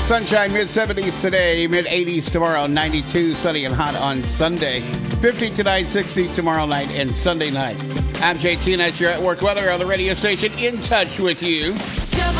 Sunshine, mid-70s today, mid-80s tomorrow, 92, sunny and hot on Sunday. 50 tonight, 60 tomorrow night and Sunday night. I'm JT, and that's your at work weather on the radio station In Touch with You.